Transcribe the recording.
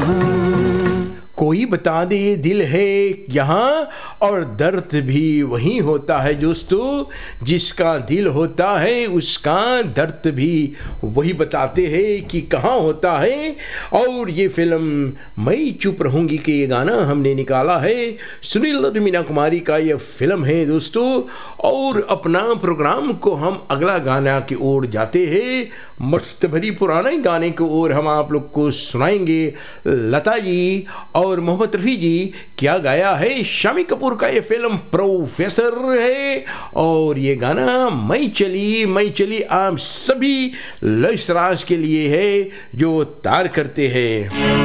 कोई बता दे दिल है यहाँ और दर्द भी वही होता है दोस्तों, जिसका दिल होता है उसका दर्द भी वही बताते हैं कि कहाँ होता है। और ये फिल्म मैं चुप रहूँगी के ये गाना हमने निकाला है, सुनील और मीना कुमारी का ये फिल्म है दोस्तों। और अपना प्रोग्राम को हम अगला गाना की ओर जाते हैं, मस्त भरी पुराने गाने की ओर हम आप लोग को सुनाएंगे। लता जी और मोहम्मद रफ़ी जी क्या गाया है, शामी कपूर का ये फिल्म प्रोफेसर है। और ये गाना मैं चली आप सभी लश्तराज के लिए है जो तार करते हैं।